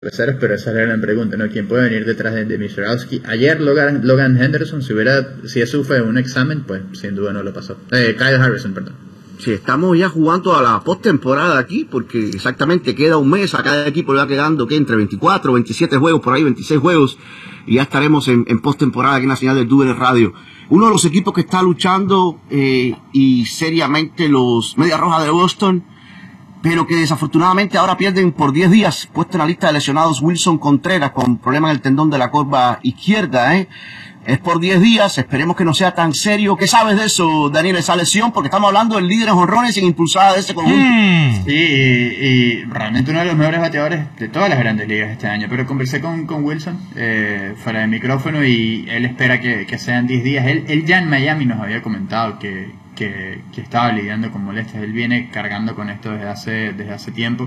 Pero esa es la gran pregunta, ¿no? ¿Quién puede venir detrás de Mizorowski? Ayer Logan Henderson, si eso fue un examen, pues sin duda no lo pasó. Kyle Harrison, perdón. Sí, estamos ya jugando a la postemporada aquí, porque exactamente queda un mes, a cada equipo le va quedando que entre 24, 27 juegos, por ahí 26 juegos, y ya estaremos en postemporada aquí en la señal del Dúbel Radio. Uno de los equipos que está luchando y seriamente los Medias Rojas de Boston, pero que desafortunadamente ahora pierden por 10 días, puesto en la lista de lesionados Wilson Contreras con problemas en el tendón de la corva izquierda, Es por 10 días, esperemos que no sea tan serio. ¿Qué sabes de eso, Daniel, esa lesión? Porque estamos hablando del líder en jonrones y en impulsada de ese conjunto. Sí, y realmente uno de los mejores bateadores de todas las grandes ligas este año. Pero conversé con Wilson fuera de micrófono y él espera que sean 10 días. Él ya en Miami nos había comentado que estaba lidiando con molestias. Él viene cargando con esto desde hace tiempo.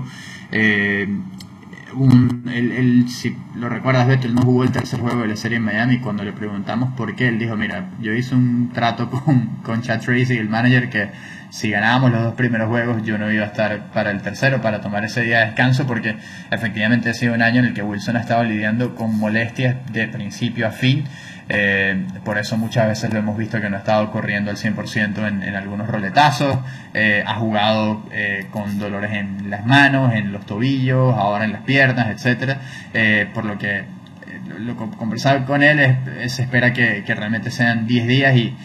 Si lo recuerdas, Beto, él no jugó el tercer juego de la serie en Miami. Cuando le preguntamos por qué, él dijo: mira, yo hice un trato con Chad Tracy, el manager, que si ganábamos los 2 primeros juegos yo no iba a estar para el tercero, para tomar ese día de descanso, porque efectivamente ha sido un año en el que Wilson ha estado lidiando con molestias de principio a fin. Por eso muchas veces lo hemos visto que no ha estado corriendo al 100% en algunos roletazos. Ha jugado con dolores en las manos, en los tobillos, ahora en las piernas, etcétera. Por lo que lo conversar con él se espera que realmente sean 10 días y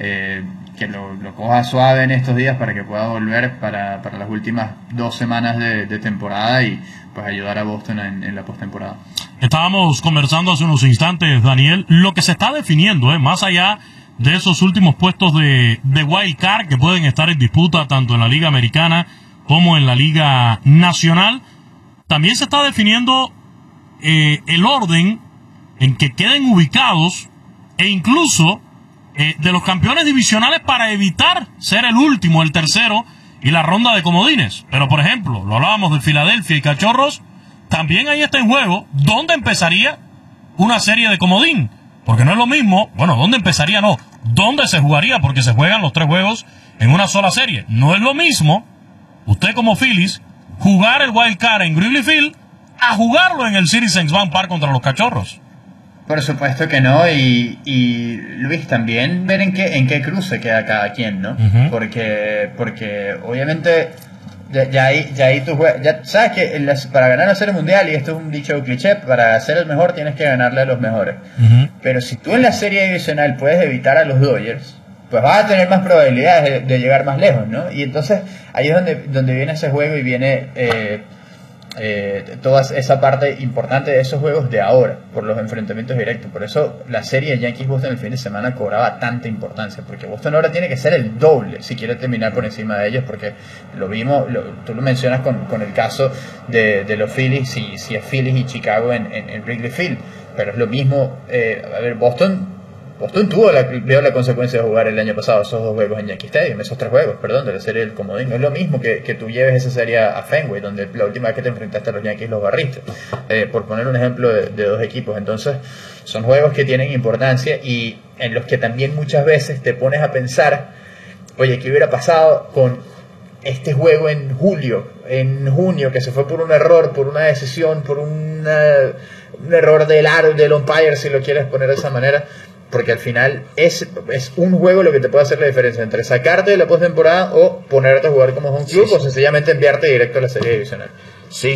que lo coja suave en estos días para que pueda volver para las últimas 2 semanas de temporada y pues ayudar a Boston en la postemporada. Estábamos conversando hace unos instantes, Daniel, lo que se está definiendo, más allá de esos últimos puestos de wild card que pueden estar en disputa tanto en la Liga Americana como en la Liga Nacional, también se está definiendo el orden en que queden ubicados e incluso de los campeones divisionales para evitar ser el último, el tercero y la ronda de comodines. Pero por ejemplo, lo hablábamos de Filadelfia y Cachorros, también ahí está en juego dónde empezaría una serie de comodín, porque no es lo mismo, dónde empezaría no, dónde se jugaría, porque se juegan los 3 juegos en una sola serie. No es lo mismo usted como Phillies jugar el wild card en Wrigley Field a jugarlo en el Citizens Bank Park contra los Cachorros. Por supuesto que no, y Luis, también ver en qué cruce queda cada quien, ¿no? Uh-huh. Porque obviamente ya ahí tú juegas, ya sabes que para ganar una serie mundial, y esto es un dicho cliché, para ser el mejor tienes que ganarle a los mejores. Uh-huh. Pero si tú en la serie divisional puedes evitar a los Dodgers, pues vas a tener más probabilidades de llegar más lejos, ¿no? Y entonces ahí es donde viene ese juego y viene toda esa parte importante de esos juegos de ahora, por los enfrentamientos directos. Por eso la serie Yankees-Boston el fin de semana cobraba tanta importancia, porque Boston ahora tiene que ser el doble si quiere terminar por encima de ellos, porque lo vimos, tú lo mencionas con el caso de los Phillies, si es Phillies y Chicago en Wrigley Field, pero es lo mismo. Boston tuvo la consecuencia de jugar el año pasado esos 2 juegos en Yankee Stadium, esos 3 juegos, perdón, de la serie del comodín. No es lo mismo que tú lleves esa serie a Fenway, donde la última vez que te enfrentaste a los Yankees los barriste, por poner un ejemplo de 2 equipos. Entonces son juegos que tienen importancia y en los que también muchas veces te pones a pensar, oye, ¿qué hubiera pasado con este juego en junio, que se fue por un error, por una decisión, por un error del umpire, si lo quieres poner de esa manera? Porque al final es un juego lo que te puede hacer la diferencia entre sacarte de la postemporada o ponerte a jugar como home club, o sencillamente enviarte directo a la serie divisional. Sí.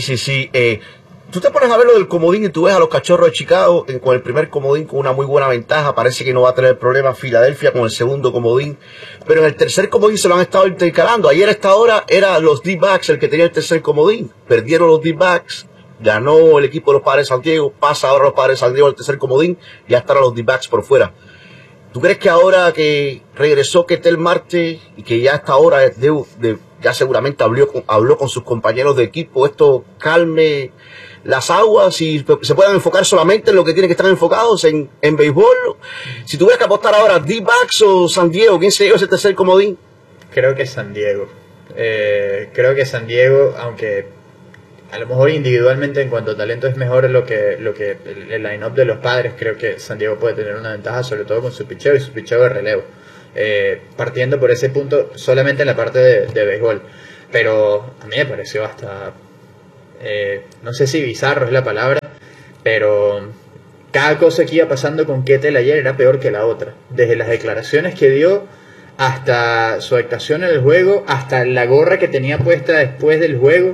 Tú te pones a ver lo del comodín y tú ves a los Cachorros de Chicago con el primer comodín con una muy buena ventaja. Parece que no va a tener problemas Filadelfia con el segundo comodín, pero en el tercer comodín se lo han estado intercalando. Ayer a esta hora era los D-backs el que tenía el tercer comodín. Perdieron los D-backs, ganó el equipo de los Padres de San Diego, pasa ahora los Padres de San Diego al tercer comodín, ya están los D-backs por fuera. ¿Tú crees que ahora que regresó Ketel Marte y que ya hasta ahora ya seguramente habló con sus compañeros de equipo, esto calme las aguas y se puedan enfocar solamente en lo que tienen que estar enfocados en béisbol? Si tuvieras que apostar ahora, D-backs o San Diego, ¿quién se lleva ese tercer comodín? Creo que San Diego. Aunque a lo mejor individualmente en cuanto a talento es mejor lo que el line-up de los Padres. Creo que San Diego puede tener una ventaja, sobre todo con su picheo y su picheo de relevo, partiendo por ese punto solamente en la parte de béisbol. Pero a mí me pareció hasta no sé si bizarro es la palabra, pero cada cosa que iba pasando con Kettel ayer era peor que la otra. Desde las declaraciones que dio, hasta su actuación en el juego, hasta la gorra que tenía puesta después del juego.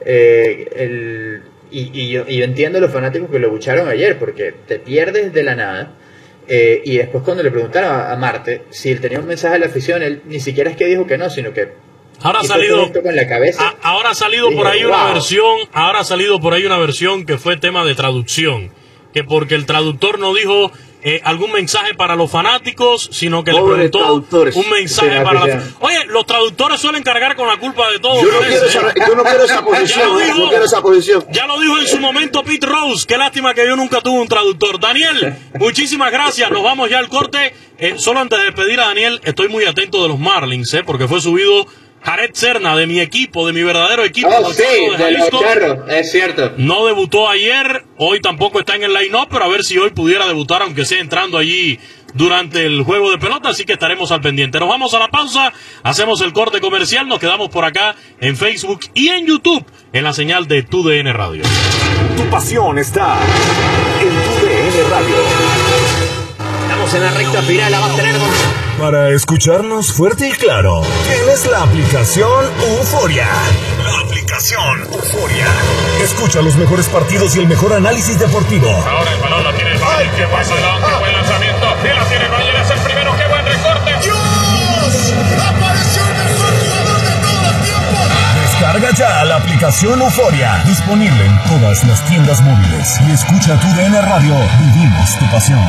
Yo entiendo a los fanáticos que lo bucharon ayer, porque te pierdes de la nada. Y después cuando le preguntaron a Marte si él tenía un mensaje a la afición, él ni siquiera es que dijo que no, sino que ahora ha salido con la cabeza. Ahora ha salido por ahí una versión que fue tema de traducción, que porque el traductor no dijo algún mensaje para los fanáticos, sino que le preguntó un mensaje para la... Oye, los traductores suelen cargar con la culpa de todo. Yo no quiero esa posición. Ya lo dijo en su momento Pete Rose. Qué lástima que yo nunca tuve un traductor. Daniel, muchísimas gracias. Nos vamos ya al corte. Solo antes de despedir a Daniel, estoy muy atento de los Marlins, porque fue subido Jared Serna, de mi equipo, de mi verdadero equipo. Sí, de los Charros, es cierto. No debutó ayer, hoy tampoco está en el line-up, pero a ver si hoy pudiera debutar, aunque sea entrando allí durante el juego de pelota, así que estaremos al pendiente. Nos vamos a la pausa, hacemos el corte comercial, nos quedamos por acá en Facebook y en YouTube, en la señal de TUDN Radio. Tu pasión está en TUDN Radio. Estamos en la recta final, la va a tener Para escucharnos fuerte y claro, tienes la aplicación Euforia. La aplicación Euforia. Escucha los mejores partidos y el mejor análisis deportivo. Ahora el balón la tiene el Bayern, que pasa adelante, buen lanzamiento, y la tiene el Bayern, es el primero, qué buen recorte. ¡Dios! ¡Apareció el mejor jugador de todos los tiempos! Descarga ya la aplicación Euforia, disponible en todas las tiendas móviles. Y escucha TUDN Radio, vivimos tu pasión.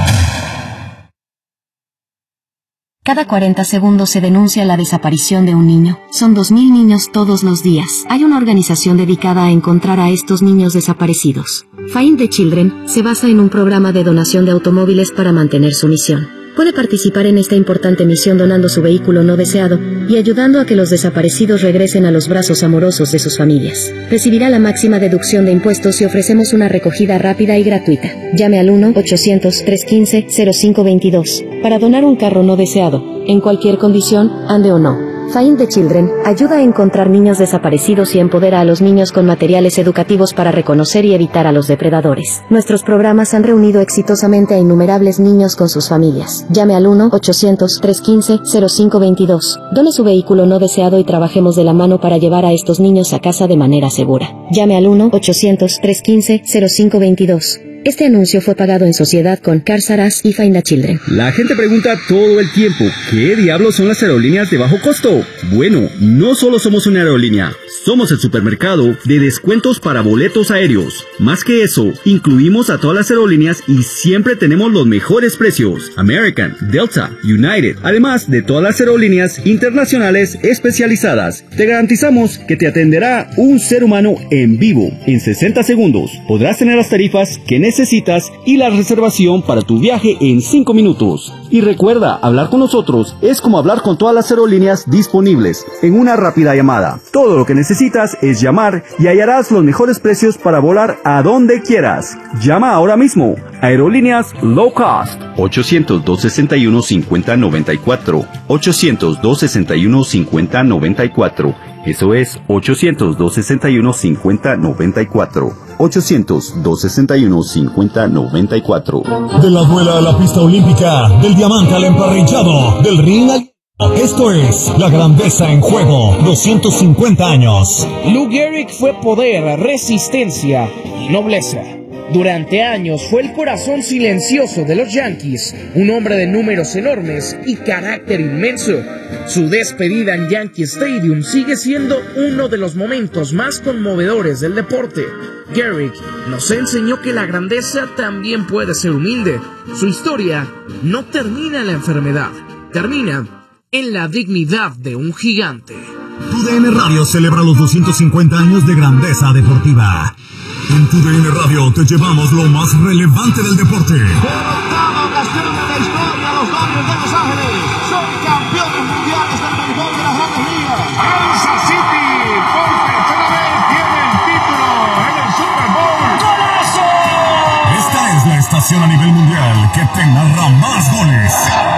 Cada 40 segundos se denuncia la desaparición de un niño. Son 2.000 niños todos los días. Hay una organización dedicada a encontrar a estos niños desaparecidos. Find the Children se basa en un programa de donación de automóviles para mantener su misión. Puede participar en esta importante misión donando su vehículo no deseado y ayudando a que los desaparecidos regresen a los brazos amorosos de sus familias. Recibirá la máxima deducción de impuestos y ofrecemos una recogida rápida y gratuita. Llame al 1-800-315-0522 para donar un carro no deseado, en cualquier condición, ande o no. Find the Children ayuda a encontrar niños desaparecidos y empodera a los niños con materiales educativos para reconocer y evitar a los depredadores. Nuestros programas han reunido exitosamente a innumerables niños con sus familias. Llame al 1-800-315-0522. Done su vehículo no deseado y trabajemos de la mano para llevar a estos niños a casa de manera segura. Llame al 1-800-315-0522. Este anuncio fue pagado en sociedad con Cars R Us y Find the Children. La gente pregunta todo el tiempo, ¿qué diablos son las aerolíneas de bajo costo? Bueno, no solo somos una aerolínea, somos el supermercado de descuentos para boletos aéreos. Más que eso, incluimos a todas las aerolíneas y siempre tenemos los mejores precios. American, Delta, United, además de todas las aerolíneas internacionales especializadas. Te garantizamos que te atenderá un ser humano en vivo. En 60 segundos podrás tener las tarifas que necesitas y la reservación para tu viaje en 5 minutos. Y recuerda, hablar con nosotros es como hablar con todas las aerolíneas disponibles en una rápida llamada. Todo lo que necesitas es llamar y hallarás los mejores precios para volar a donde quieras. Llama ahora mismo. Aerolíneas Low Cost. 800-261-5094. 800-261-5094. Eso es 800-261-5094. 800-261-5094. De la duela a la pista olímpica, del diamante al emparrillado, del ring al... Esto es La Grandeza en Juego, 250 años. Lou Gehrig fue poder, resistencia y nobleza. Durante años fue el corazón silencioso de los Yankees, un hombre de números enormes y carácter inmenso. Su despedida en Yankee Stadium sigue siendo uno de los momentos más conmovedores del deporte. Gehrig nos enseñó que la grandeza también puede ser humilde. Su historia no termina en la enfermedad, termina en la dignidad de un gigante. TUDN Radio celebra los 250 años de grandeza deportiva. En TUDN Radio te llevamos lo más relevante del deporte. Por octava ocasión en la historia, los Dodgers de Los Ángeles son campeones mundiales del béisbol de las Grandes Ligas. Kansas City por tercera vez tiene el título en el Super Bowl. ¡Golazo! Esta es la estación a nivel mundial que te narra más goles,